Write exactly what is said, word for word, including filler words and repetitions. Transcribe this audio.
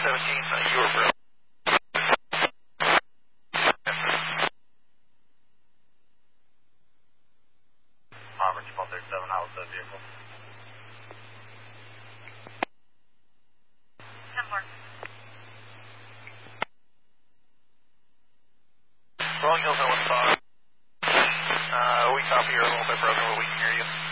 seventeen, uh, you were broke. Auburn, twelve thirty-seven, how was the vehicle? ten four. Rolling Hills, oh one five. Uh, we copy, you're a little bit broken, but we can hear you.